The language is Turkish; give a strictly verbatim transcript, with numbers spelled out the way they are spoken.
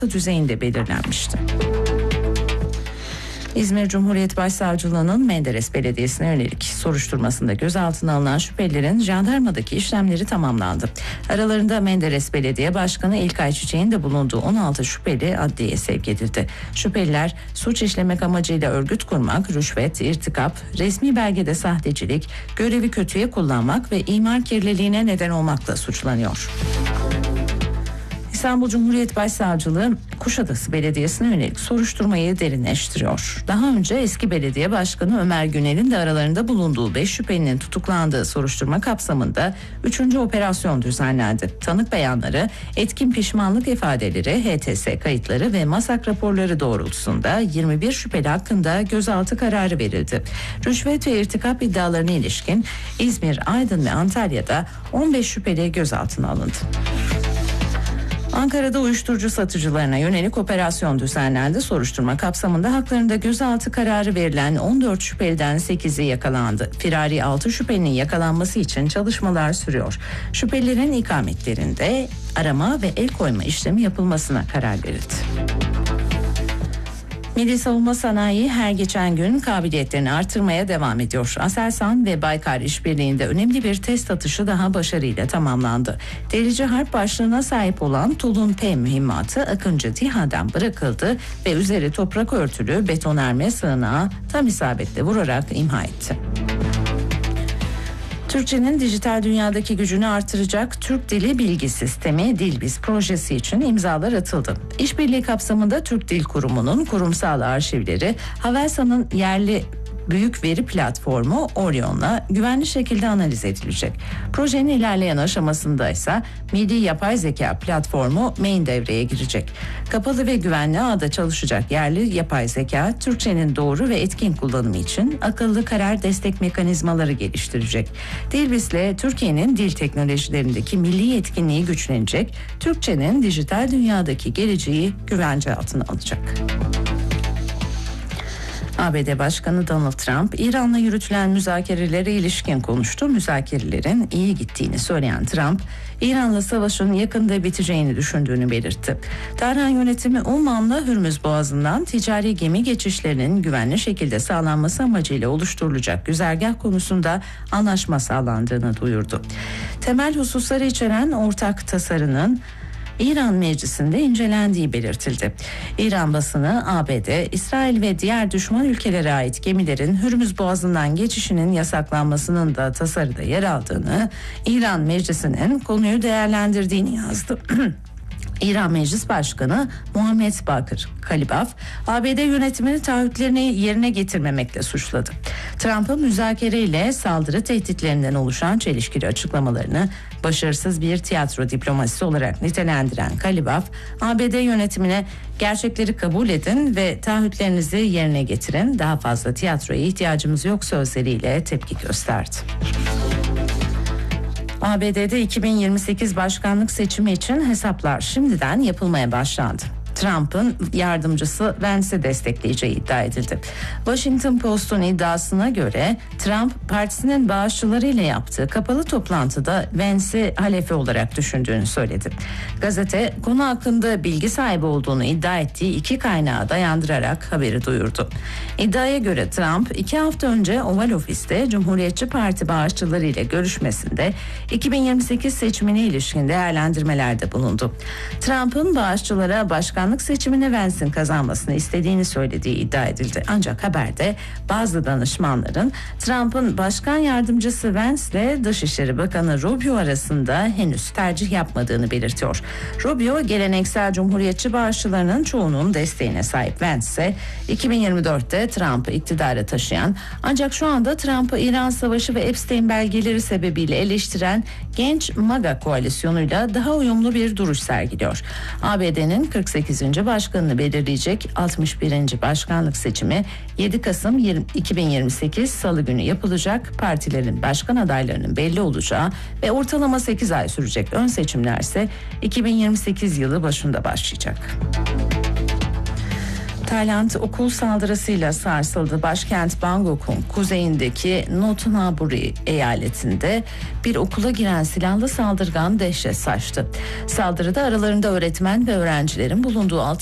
düzeyinde belirlenmişti. İzmir Cumhuriyet Başsavcılığı'nın Menderes Belediyesi'ne yönelik soruşturmasında gözaltına alınan şüphelilerin jandarmadaki işlemleri tamamlandı. Aralarında Menderes Belediye Başkanı İlkay Çiçek'in de bulunduğu on altı şüpheli adliyeye sevk edildi. Şüpheliler suç işlemek amacıyla örgüt kurmak, rüşvet, irtikap, resmi belgede sahtecilik, görevi kötüye kullanmak ve imar kirliliğine neden olmakla suçlanıyor. İstanbul Cumhuriyet Başsavcılığı Kuşadası Belediyesi'ne yönelik soruşturmayı derinleştiriyor. Daha önce eski belediye başkanı Ömer Günel'in de aralarında bulunduğu beş şüphelinin tutuklandığı soruşturma kapsamında üçüncü operasyon düzenlendi. Tanık beyanları, etkin pişmanlık ifadeleri, H T S kayıtları ve MASAK raporları doğrultusunda yirmi bir şüpheli hakkında gözaltı kararı verildi. Rüşvet ve irtikap iddialarına ilişkin İzmir, Aydın ve Antalya'da on beş şüpheli gözaltına alındı. Ankara'da uyuşturucu satıcılarına yönelik operasyon düzenlendi. Soruşturma kapsamında haklarında gözaltı kararı verilen on dört şüpheliden sekizi yakalandı. Firari altı şüphelinin yakalanması için çalışmalar sürüyor. Şüphelilerin ikametlerinde arama ve el koyma işlemi yapılmasına karar verildi. Milli Savunma Sanayi her geçen gün kabiliyetlerini artırmaya devam ediyor. Aselsan ve Baykar işbirliğinde önemli bir test atışı daha başarıyla tamamlandı. Delici harp başlığına sahip olan Tulun P mühimmatı Akıncı TİHA'dan bırakıldı ve üzeri toprak örtülü betonarme sığınağı tam isabetle vurarak imha etti. Türkçenin dijital dünyadaki gücünü artıracak Türk Dili Bilgi Sistemi Dilbiz projesi için imzalar atıldı. İşbirliği kapsamında Türk Dil Kurumu'nun kurumsal arşivleri, Havelsan'ın yerli büyük veri platformu Orion'la güvenli şekilde analiz edilecek. Projenin ilerleyen aşamasında ise Milli Yapay Zeka platformu Main devreye girecek. Kapalı ve güvenli ağda çalışacak yerli yapay zeka, Türkçenin doğru ve etkin kullanımı için akıllı karar destek mekanizmaları geliştirecek. Dilbiz'le Türkiye'nin dil teknolojilerindeki milli yetkinliği güçlenecek, Türkçenin dijital dünyadaki geleceği güvence altına alacak. A B D Başkanı Donald Trump, İran'la yürütülen müzakerelere ilişkin konuştu. Müzakerelerin iyi gittiğini söyleyen Trump, İran'la savaşın yakında biteceğini düşündüğünü belirtti. Tahran yönetimi Umman'la Hürmüz Boğazı'ndan ticari gemi geçişlerinin güvenli şekilde sağlanması amacıyla oluşturulacak güzergah konusunda anlaşma sağlandığını duyurdu. Temel hususları içeren ortak tasarının İran Meclisi'nde incelendiği belirtildi. İran basını A B D, İsrail ve diğer düşman ülkelere ait gemilerin Hürmüz Boğazı'ndan geçişinin yasaklanmasının da tasarıda yer aldığını, İran Meclisi'nin konuyu değerlendirdiğini yazdı. İran Meclis Başkanı Muhammed Bakır Kalibaf, A B D yönetimini taahhütlerini yerine getirmemekle suçladı. Trump'ın müzakereyle saldırı tehditlerinden oluşan çelişkili açıklamalarını başarısız bir tiyatro diplomasisi olarak nitelendiren Kalibaf, A B D yönetimine gerçekleri kabul edin ve taahhütlerinizi yerine getirin, daha fazla tiyatroya ihtiyacımız yok sözleriyle tepki gösterdi. A B D'de iki bin yirmi sekiz başkanlık seçimi için hesaplar şimdiden yapılmaya başlandı. Trump'ın yardımcısı Vance'i destekleyeceği iddia edildi. Washington Post'un iddiasına göre Trump partisinin bağışçılarıyla yaptığı kapalı toplantıda Vance'i halefi olarak düşündüğünü söyledi. Gazete konu hakkında bilgi sahibi olduğunu iddia ettiği iki kaynağa dayandırarak haberi duyurdu. İddiaya göre Trump iki hafta önce Oval Ofis'te Cumhuriyetçi Parti bağışçılarıyla görüşmesinde iki bin yirmi sekiz seçimine ilişkin değerlendirmelerde bulundu. Trump'ın bağışçılara başkanlık seçimine Vance'in kazanmasını istediğini söylediği iddia edildi. Ancak haberde bazı danışmanların Trump'ın başkan yardımcısı Vance ile Dışişleri Bakanı Rubio arasında henüz tercih yapmadığını belirtiyor. Rubio, geleneksel Cumhuriyetçi bağışçılarının çoğunun desteğine sahip. Vance ise iki bin yirmi dörtte Trump'ı iktidara taşıyan, ancak şu anda Trump'ı İran Savaşı ve Epstein belgeleri sebebiyle eleştiren genç MAGA koalisyonuyla daha uyumlu bir duruş sergiliyor. A B D'nin kırk sekizinci başkanını belirleyecek altmış birinci başkanlık seçimi yedi Kasım iki bin yirmi sekiz Salı günü yapılacak. Partilerin başkan adaylarının belli olacağı ve ortalama sekiz ay sürecek ön seçimler ise iki bin yirmi sekiz yılı başında başlayacak. Tayland okul saldırısıyla sarsıldı. Başkent Bangkok'un kuzeyindeki Nonthaburi eyaletinde bir okula giren silahlı saldırgan dehşet saçtı. Saldırıda aralarında öğretmen ve öğrencilerin bulunduğu